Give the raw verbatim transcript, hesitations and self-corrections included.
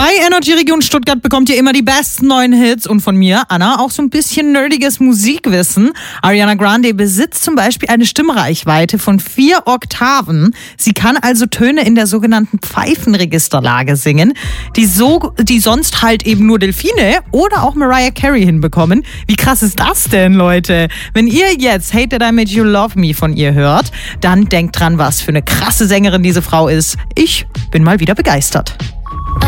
Hi Energy Region Stuttgart bekommt ihr immer die besten neuen Hits und von mir, Anna, auch so ein bisschen nerdiges Musikwissen. Ariana Grande besitzt zum Beispiel eine Stimmreichweite von vier Oktaven. Sie kann also Töne in der sogenannten Pfeifenregisterlage singen, die so, die sonst halt eben nur Delfine oder auch Mariah Carey hinbekommen. Wie krass ist das denn, Leute? Wenn ihr jetzt Hate That I Made You Love Me von ihr hört, dann denkt dran, was für eine krasse Sängerin diese Frau ist. Ich bin mal wieder begeistert.